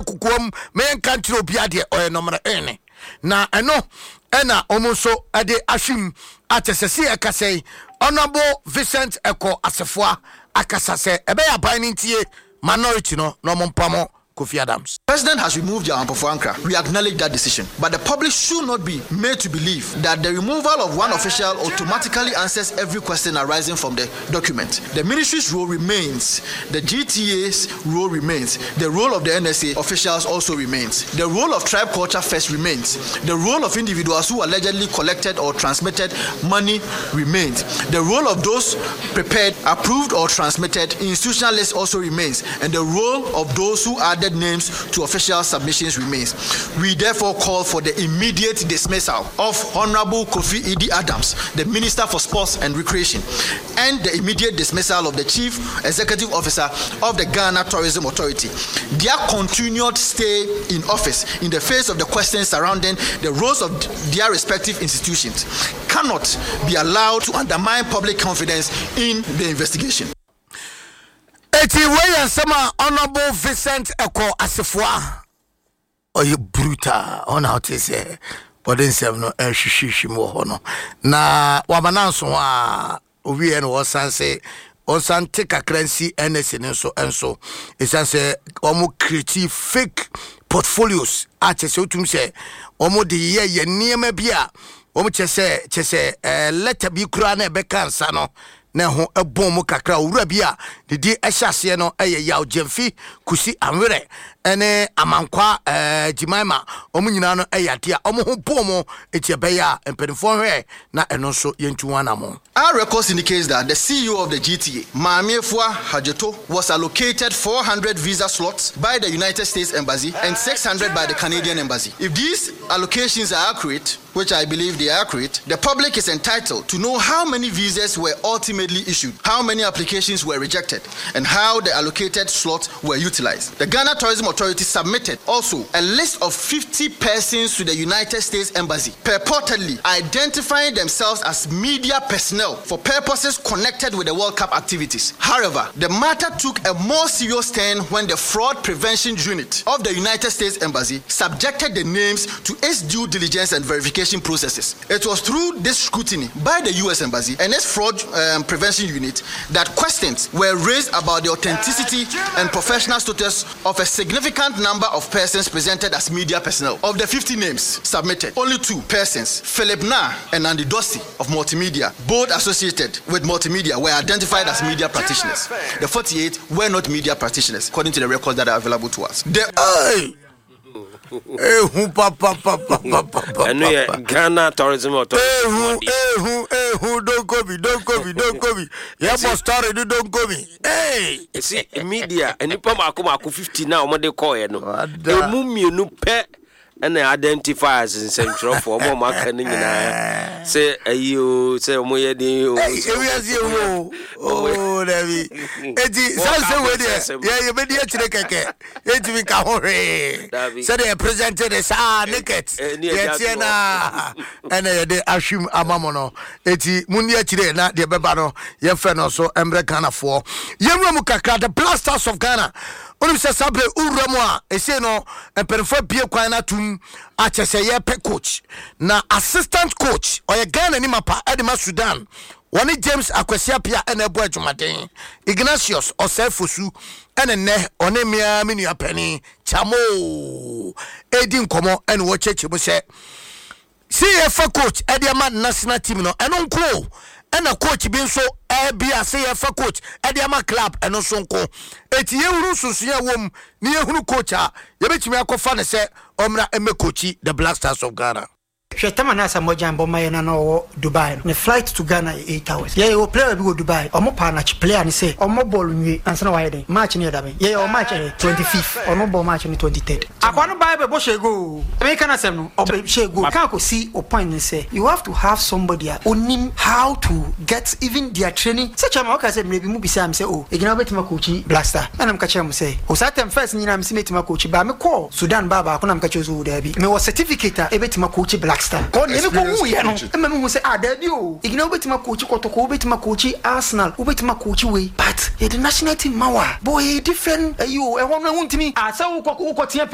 kukuom me country obi ade oye nomre ene na eno ena omuso ade ahwim atesese ekasei Honorable Vincent Eko Asefua akasase ebe ya ban ntie minority no mompamo Kofi Adams. President has removed Jan Ampofo Ankra. We acknowledge that decision. But the public should not be made to believe that the removal of one official automatically answers every question arising from the document. The ministry's role remains. The GTA's role remains. The role of the NSA officials also remains. The role of Tribe Culture First remains. The role of individuals who allegedly collected or transmitted money remains. The role of those prepared, approved, or transmitted institutional lists also remains. And the role of those who added names to official submissions remains. We therefore call for the immediate dismissal of Honorable Kofi Idi Adams, the Minister for Sports and Recreation, and the immediate dismissal of the Chief Executive Officer of the Ghana Tourism Authority. Their continued stay in office in the face of the questions surrounding the roles of their respective institutions cannot be allowed to undermine public confidence in the investigation. Eti wey sama Honorable Vincent Eko Asefua oye brutal on out is odin sem no hwehwehwim wo ho no na wabananso a owie no wosanse onsante kakransi NS enso esanse omo create fake portfolios a chese otum se omo de ye niema bia omo chese letter bi kura na be kansa no na ho ebon mu kakra owura bia de ehyase no eye yaw jemfi kusi anwere ene amankwa jimaima omunyina no eyade a omo ho bomo etiebeya empenfo hwe na eno so yentuwana mo. Our records indicates that the CEO of the GTA, Maamefua Hajeto, was allocated 400 visa slots by the United States Embassy and 600 by the Canadian Embassy. If these allocations are accurate, which I believe they are accurate, the public is entitled to know how many visas were ultimately issued, how many applications were rejected, and how the allocated slots were utilized. The Ghana Tourism Authority submitted also a list of 50 persons to the United States Embassy, purportedly identifying themselves as media personnel for purposes connected with the World Cup activities. However, the matter took a more serious turn when the Fraud Prevention Unit of the United States Embassy subjected the names to its due diligence and verification processes. It was through this scrutiny by the US Embassy and its Fraud Prevention Unit that questions were raised about the authenticity and professional status of a significant number of persons presented as media personnel. Of the 50 names submitted, only 2 persons, Philip Na and Andy Dossi of Multimedia, both associated with Multimedia, were identified as media practitioners. The 48 were not media practitioners, according to the records that are available to us. Ghana Tourism Authority. Don't go me. Yeah, boss, story, don't go me. Hey, see, media, and you put 50 now, what they call it. The mummy, no pet. And the identifiers in Central for more marketing. Say, you say, oh, David. Yeah, you made it to the cake. So they presented as naked. And they assume Amamono. Eti Mundia today, not the Babano, Yefeno, so Americana for Yamukaka, the blasters of Ghana. Onimse sabre uramwa ese no emperfo bie kwan na tum achese ye pe coach na assistant coach oye Ghana ni mapa edema Sudan woni James Akwasiapia ene ebo adwumaden Ignatius Osefosu ene ne one mia menu apani chamo edi nkomo ene wo cheche mu se CFA coach ediama national team no eno nko ena coach bi nso bia CFA coach ediama club eno so nko eti yehuru susuya wom ni yehuru coach a yebetimi akofa ne se omra eme coach the Black Stars of Ghana. Shetama na samoja mboma yana no Dubai no. The flight to Ghana 8 hours. Yeah, you player bi go Dubai. Omo partner player ni say omo ball nwi ansa na why den. Match ni da be. Yeah, o match 25th. Omo ball match ni 23rd. Akwano Bible bo shego. Me kana sem no. Obe shego. Kan ko see o point ni say you have to have somebody onim how to get even their training. Such a man say maybe mu bi say am say oh, e gina betima coach Blaster. Na am ka chere mu say o satem first ni na am say betima coach ba me call Sudan baba ko na am ka chere so da bi. Me was certificate e betima coach Black Star. God name ko wu ye no emma me say da bi o igina obetima coach Kotoko obetima coach Arsenal obetima coach we but the national team mawa boy different you e won na wuntimi asa wo ko